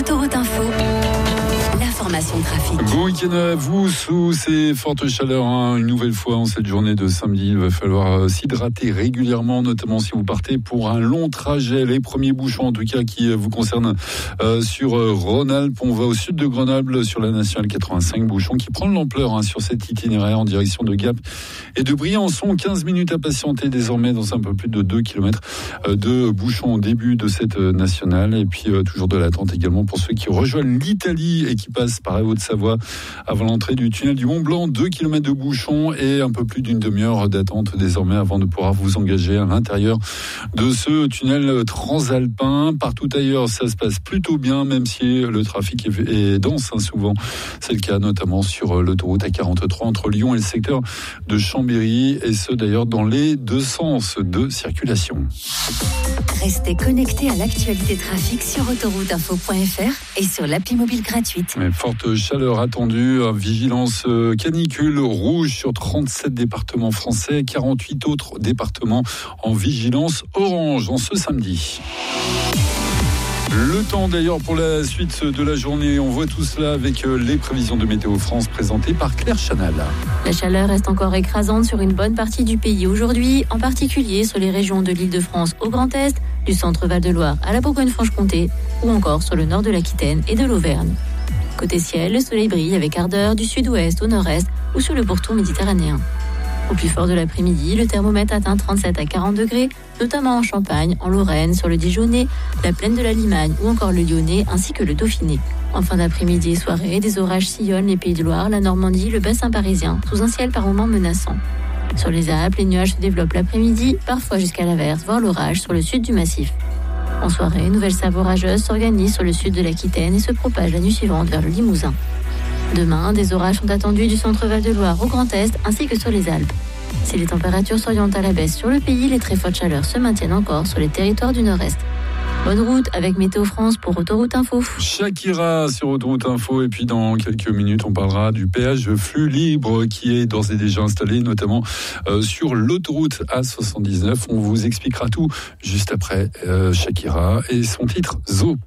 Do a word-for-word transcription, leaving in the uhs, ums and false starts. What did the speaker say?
Autoroute Info, l'information trafic. Bon week-end à vous sous ces fortes chaleurs. Hein. Une nouvelle fois en cette journée de samedi, il va falloir s'hydrater régulièrement, notamment si vous partez pour un long trajet. Les premiers bouchons en tout cas qui vous concernent euh, sur Rhône-Alpes. On va au sud de Grenoble sur la nationale quatre-vingt-cinq. Bouchon qui prend de l'ampleur hein, sur cet itinéraire en direction de Gap et de Briançon. quinze minutes à patienter désormais dans un peu plus de deux kilomètres de bouchons au début de cette nationale. Et puis euh, toujours de l'attente également pour ceux qui rejoignent l'Italie et qui passent par la Haute-Savoie avant l'entrée du tunnel du Mont-Blanc. deux kilomètres de bouchons et un peu plus d'une demi-heure d'attente désormais avant de pouvoir vous engager à l'intérieur de ce tunnel transalpin. Partout ailleurs, ça se passe plutôt bien, même si le trafic est, est dense hein, souvent. C'est le cas notamment sur l'autoroute A quarante-trois entre Lyon et le secteur de Chambéry, et ce d'ailleurs dans les deux sens de circulation. Restez connectés à l'actualité trafic sur autoroute info point f r et sur l'appli mobile gratuite. Mais forte chaleur attendue, vigilance canicule rouge sur trente-sept départements français, quarante-huit autres départements en vigilance orange en ce samedi. Le temps d'ailleurs pour la suite de la journée, on voit tout cela avec les prévisions de Météo France présentées par Claire Chanal. La chaleur reste encore écrasante sur une bonne partie du pays aujourd'hui, en particulier sur les régions de l'Île-de-France au Grand Est, du centre Val-de-Loire à la Bourgogne-Franche-Comté ou encore sur le nord de l'Aquitaine et de l'Auvergne. Côté ciel, le soleil brille avec ardeur du sud-ouest au nord-est ou sur le pourtour méditerranéen. Au plus fort de l'après-midi, le thermomètre atteint trente-sept à quarante degrés, notamment en Champagne, en Lorraine, sur le Dijonnais, la plaine de la Limagne ou encore le Lyonnais ainsi que le Dauphiné. En fin d'après-midi et soirée, des orages sillonnent les Pays de Loire, la Normandie, le bassin parisien, sous un ciel par moments menaçant. Sur les Alpes, les nuages se développent l'après-midi, parfois jusqu'à l'averse, voire l'orage sur le sud du massif. En soirée, une nouvelle salve orageuse s'organise sur le sud de l'Aquitaine et se propage la nuit suivante vers le Limousin. Demain, des orages sont attendus du centre Val-de-Loire au Grand Est ainsi que sur les Alpes. Si les températures s'orientent à la baisse sur le pays, les très fortes chaleurs se maintiennent encore sur les territoires du Nord-Est. Bonne route avec Météo France pour Autoroute Info. Shakira sur Autoroute Info, et puis dans quelques minutes on parlera du péage flux libre qui est d'ores et déjà installé notamment euh, sur l'autoroute A soixante-dix-neuf. On vous expliquera tout juste après euh, Shakira et son titre Zo.